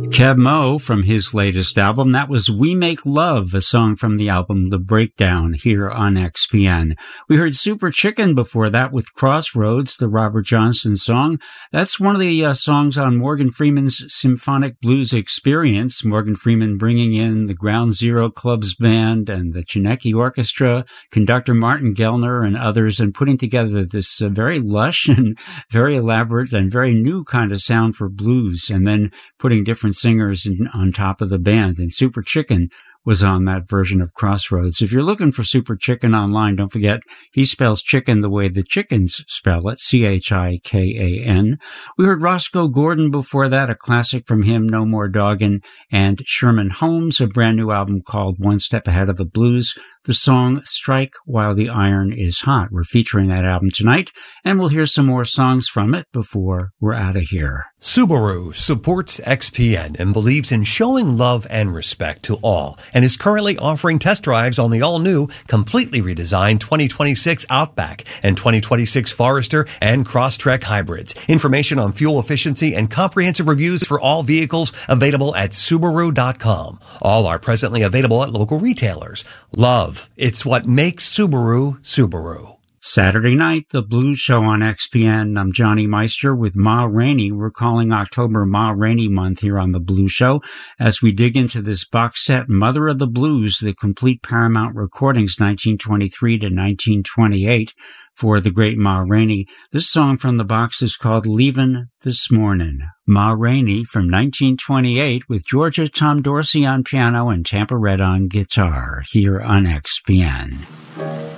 Keb Mo from his latest album. That was We Make Love, a song from the album The Breakdown here on XPN. We heard Super Chicken before that with Crossroads, the Robert Johnson song. That's one of the songs on Morgan Freeman's Symphonic Blues Experience. Morgan Freeman bringing in the Ground Zero Club's band and the Chineki Orchestra, conductor Martin Gellner and others, and putting together this very lush and very elaborate and very new kind of sound for blues, and then putting different singers on top of the band. And Super Chicken was on that version of Crossroads. If you're looking for Super Chicken online, don't forget he spells chicken the way the chickens spell it, Chikan. We heard Roscoe Gordon before that, a classic from him, No More Doggin', and Sherman Holmes, a brand new album called One Step Ahead of the Blues. The song Strike While the Iron is Hot. We're featuring that album tonight, and we'll hear some more songs from it before we're out of here. Subaru supports XPN and believes in showing love and respect to all, and is currently offering test drives on the all-new, completely redesigned 2026 Outback and 2026 Forester and Crosstrek hybrids. Information on fuel efficiency and comprehensive reviews for all vehicles available at Subaru.com. All are presently available at local retailers. Love, it's what makes Subaru, Subaru. Saturday night, the Blues Show on XPN. I'm Johnny Meister with Ma Rainey. We're calling October Ma Rainey month here on the Blues Show as we dig into this box set, Mother of the Blues, the complete Paramount recordings 1923 to 1928 for the great Ma Rainey. This song from the box is called Leavin' This Mornin'. Ma Rainey from 1928 with Georgia Tom Dorsey on piano and Tampa Red on guitar here on XPN.